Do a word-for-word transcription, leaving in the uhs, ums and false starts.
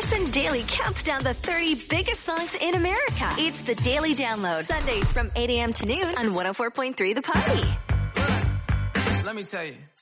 Molson Daily counts down the thirty biggest songs in America. It's the Daily Download. Sundays from eight a.m. to noon on one oh four point three The Party. Let me tell you.